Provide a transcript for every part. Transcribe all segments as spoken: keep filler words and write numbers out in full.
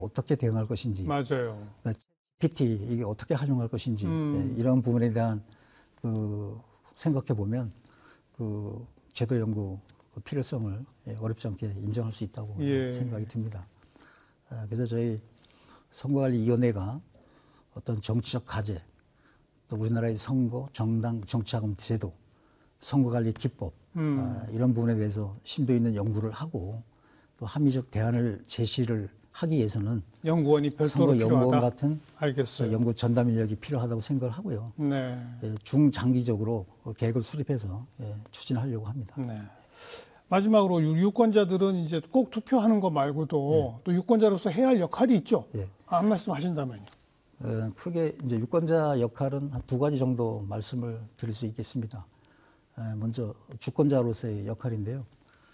어떻게 대응할 것인지, 맞아요. 지피티 이게 어떻게 활용할 것인지 음. 예, 이런 부분에 대한 그 생각해 보면 그 제도 연구 그 필요성을 예, 어렵지 않게 인정할 수 있다고 예. 생각이 듭니다. 아, 그래서 저희 선거관리위원회가 어떤 정치적 과제, 또 우리나라의 선거, 정당, 정치자금 제도, 선거관리 기법 음. 아, 이런 부분에 대해서 심도 있는 연구를 하고 또 합리적 대안을 제시를 하기 위해서는 연구원이 별도로 선거연구원 필요하다. 같은 알겠어요. 연구 전담 인력이 필요하다고 생각을 하고요. 네. 예, 중장기적으로 계획을 수립해서 예, 추진하려고 합니다. 네. 마지막으로 유권자들은 이제 꼭 투표하는 거 말고도 예. 또 유권자로서 해야 할 역할이 있죠. 예. 한 말씀 하신다면요. 어, 크게 이제 유권자 역할은 한 두 가지 정도 말씀을 드릴 수 있겠습니다. 에, 먼저 주권자로서의 역할인데요.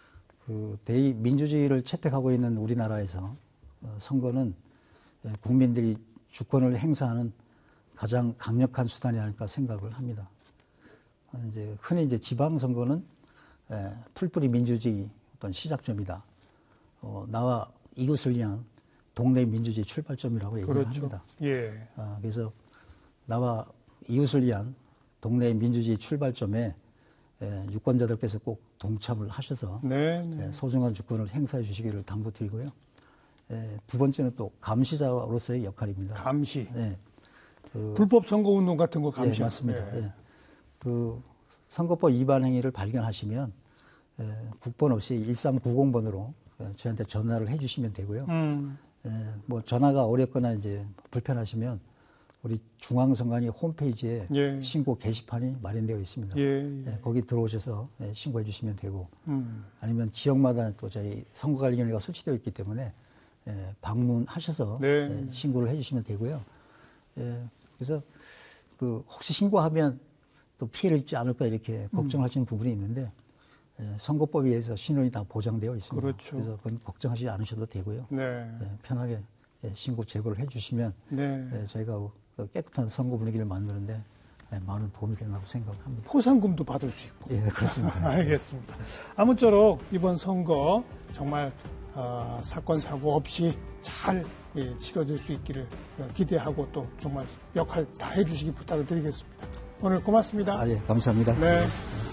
그 대의 민주주의를 채택하고 있는 우리나라에서 어, 선거는 에, 국민들이 주권을 행사하는 가장 강력한 수단이 아닐까 생각을 합니다. 어, 이제 흔히 이제 지방선거는 에, 풀뿌리 민주주의 어떤 시작점이다. 어, 나와 이웃을 위한 동네 민주주의 출발점이라고 얘기를 그렇죠. 합니다. 예. 어, 그래서 나와 이웃을 위한 동네 민주주의 출발점에 에, 유권자들께서 꼭 동참을 하셔서 네, 네. 에, 소중한 주권을 행사해 주시기를 당부드리고요. 에, 두 번째는 또 감시자로서의 역할입니다. 감시. 예, 그, 불법 선거운동 같은 거 감시. 예, 맞습니다. 예. 예. 그 선거법 위반 행위를 발견하시면 에, 국번 없이 일삼구공 번으로 에, 저희한테 전화를 해주시면 되고요. 음. 에, 뭐 전화가 어렵거나 이제 불편하시면 우리 중앙선관위 홈페이지에 예. 신고 게시판이 마련되어 있습니다. 예, 예. 예, 거기 들어오셔서 예, 신고해 주시면 되고 음. 아니면 지역마다 또 저희 선거관리위원회가 설치되어 있기 때문에 예, 방문하셔서 네. 예, 신고를 해 주시면 되고요. 예, 그래서 그 혹시 신고하면 또 피해를 입지 않을까 이렇게 걱정하시는 부분이 있는데 예, 선거법에 의해서 신원이 다 보장되어 있습니다. 그렇죠. 그래서 그건 걱정하지 않으셔도 되고요. 네. 예, 편하게 예, 신고 제보를 해주시면 네. 예, 저희가 그 깨끗한 선거 분위기를 만드는데 예, 많은 도움이 된다고 생각을 합니다. 포상금도 받을 수 있고. 예, 그렇습니다. 알겠습니다. 아무쪼록 이번 선거 정말 어, 사건 사고 없이 잘 예, 치러질 수 있기를 기대하고 또 정말 역할 다 해주시기 부탁을 드리겠습니다. 오늘 고맙습니다. 아, 예, 감사합니다. 네.